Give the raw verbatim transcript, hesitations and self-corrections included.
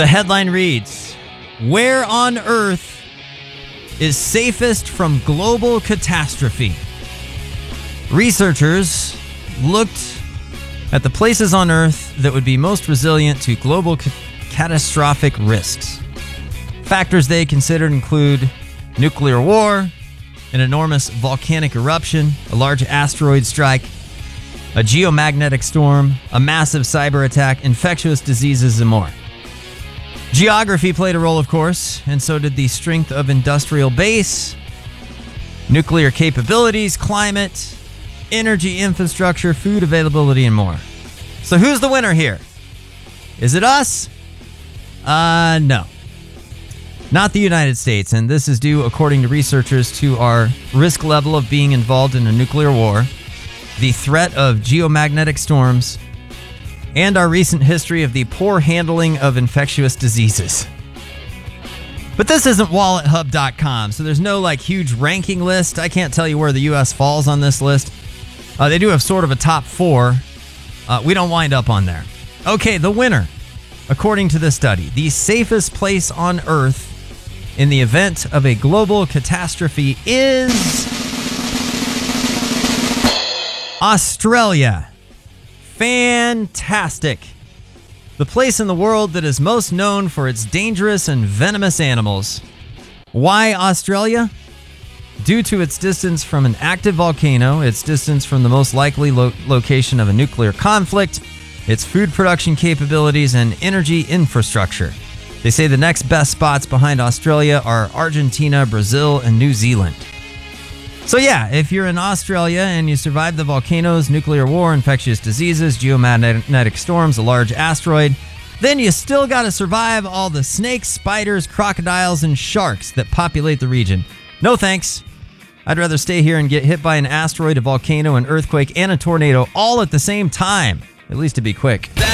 The headline reads, "Where on Earth is safest from global catastrophe?" Researchers looked at the places on Earth that would be most resilient to global ca- catastrophic risks. Factors they considered include nuclear war, an enormous volcanic eruption, a large asteroid strike, a geomagnetic storm, a massive cyber attack, infectious diseases, and more. Geography played a role, of course, and so did the strength of industrial base, nuclear capabilities, climate, energy infrastructure, food availability, and more. So who's the winner here? Is it us? Uh, no. Not the United States, and this is due, according to researchers, to our risk level of being involved in a nuclear war, the threat of geomagnetic storms, and our recent history of the poor handling of infectious diseases. But this isn't wallet hub dot com, so there's no like huge ranking list. I can't tell you where the U S falls on this list. Uh, they do have sort of a top four. Uh, we don't wind up on there. Okay, the winner, according to this study, the safest place on Earth in the event of a global catastrophe is Australia. Fantastic. The place in the world that is most known for its dangerous and venomous animals. Why Australia? Due to its distance from an active volcano, its distance from the most likely lo- location of a nuclear conflict, its food production capabilities, and energy infrastructure. They say the next best spots behind Australia are Argentina, Brazil, and New Zealand. So yeah, if you're in Australia and you survive the volcanoes, nuclear war, infectious diseases, geomagnetic storms, a large asteroid, then you still got to survive all the snakes, spiders, crocodiles, and sharks that populate the region. No thanks. I'd rather stay here and get hit by an asteroid, a volcano, an earthquake, and a tornado all at the same time. At least to be quick.